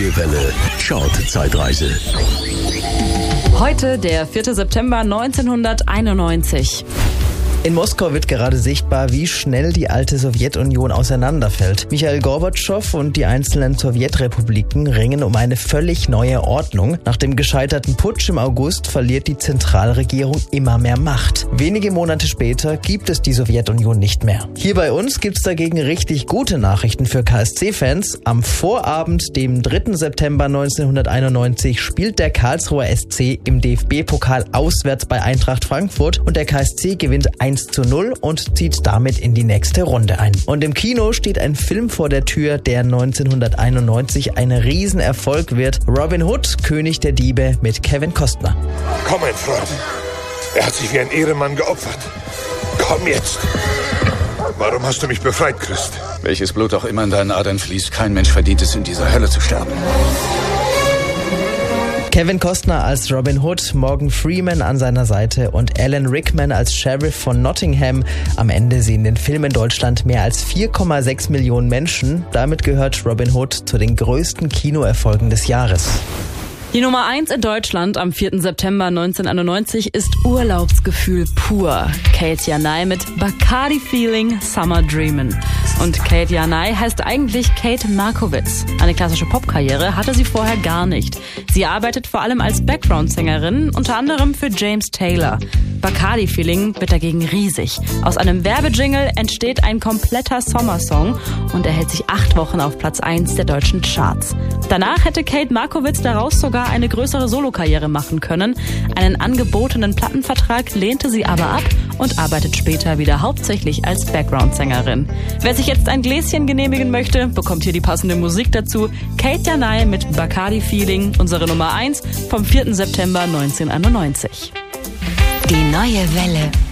Neue Welle Short Zeitreise. Heute der 4. September 1991. In Moskau wird gerade sichtbar, wie schnell die alte Sowjetunion auseinanderfällt. Michail Gorbatschow und die einzelnen Sowjetrepubliken ringen um eine völlig neue Ordnung. Nach dem gescheiterten Putsch im August verliert die Zentralregierung immer mehr Macht. Wenige Monate später gibt es die Sowjetunion nicht mehr. Hier bei uns gibt's dagegen richtig gute Nachrichten für KSC-Fans. Am Vorabend, dem 3. September 1991, spielt der Karlsruher SC im DFB-Pokal auswärts bei Eintracht Frankfurt und der KSC gewinnt 1:0 und zieht damit in die nächste Runde ein. Und im Kino steht ein Film vor der Tür, der 1991 ein Riesenerfolg wird. Robin Hood, König der Diebe mit Kevin Costner. Komm, mein Freund. Er hat sich wie ein Ehrenmann geopfert. Komm jetzt. Warum hast du mich befreit, Christ? Welches Blut auch immer in deinen Adern fließt, kein Mensch verdient es, in dieser Hölle zu sterben. Kevin Costner als Robin Hood, Morgan Freeman an seiner Seite und Alan Rickman als Sheriff von Nottingham. Am Ende sehen den Film in Deutschland mehr als 4,6 Millionen Menschen. Damit gehört Robin Hood zu den größten Kinoerfolgen des Jahres. Die Nummer 1 in Deutschland am 4. September 1991 ist Urlaubsgefühl pur. Kate Janai mit Bacardi Feeling Summer Dreamin'. Und Kate Janai heißt eigentlich Kate Markowitz. Eine klassische Popkarriere hatte sie vorher gar nicht. Sie arbeitet vor allem als Background-Sängerin, unter anderem für James Taylor. Bacardi Feeling wird dagegen riesig. Aus einem Werbejingle entsteht ein kompletter Sommersong und er hält sich 8 Wochen auf Platz 1 der deutschen Charts. Danach hätte Kate Markowitz daraus sogar eine größere Solokarriere machen können. Einen angebotenen Plattenvertrag lehnte sie aber ab und arbeitet später wieder hauptsächlich als Background-Sängerin. Wer sich jetzt ein Gläschen genehmigen möchte, bekommt hier die passende Musik dazu. Kate Janai mit Bacardi Feeling, unsere Nummer 1 vom 4. September 1991. Die neue Welle.